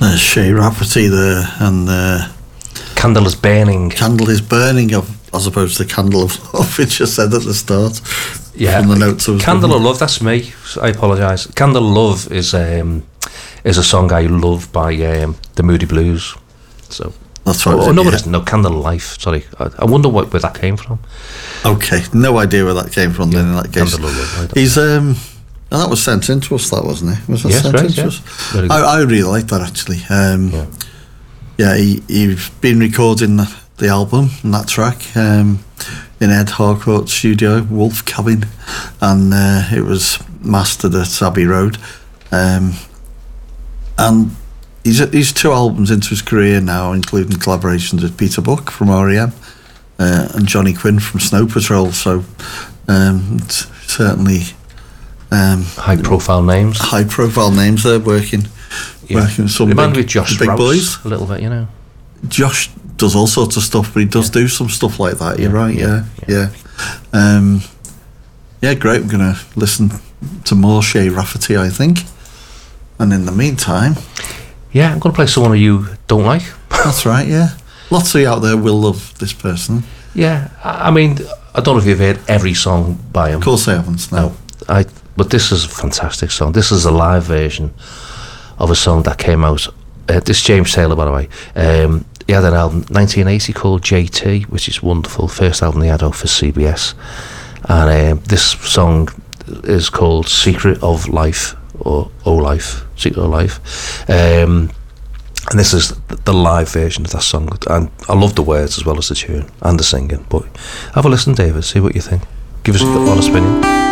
There's Shay Rafferty there, and Candle is Burning. Candle is Burning, as opposed to Candle of Love, which I said at the start. Yeah, from the notes Candle of Love, that's me. I apologise. Candle of Love is a song I love by the Moody Blues. So that's right. No, Candle of Life. Sorry, I wonder where that came from. Okay, no idea where that came from. Then in that case, Candle of Love. He's that was sent in to us. That wasn't it? Was that sent in to us? I really like that actually. He's been recording the album and that track in Ed Harcourt's studio, Wolf Cabin, and it was mastered at Abbey Road. And he's 2 albums into his career now, including collaborations with Peter Buck from R.E.M. And Johnny Quinn from Snow Patrol. So it's certainly high profile names. They're working with some big Josh big Rouse boys a little bit, you know. Josh does all sorts of stuff, but he does do some stuff like that. You're right. Great. We're going to listen to more Shay Rafferty, I think. And in the meantime, I'm going to play someone who you don't like. That's right. Yeah, lots of you out there will love this person. Yeah, I mean, I don't know if you've heard every song by him. Of course I haven't. No. But this is a fantastic song. This is a live version of a song that came out. This is James Taylor, by the way. He had an album 1980 called JT, which is wonderful. First album he had out for CBS, and this song is called Secret of Life, or O Life, Secret of Life. And this is the live version of that song, and I love the words as well as the tune and the singing. But have a listen, David, see what you think. Give us your honest opinion.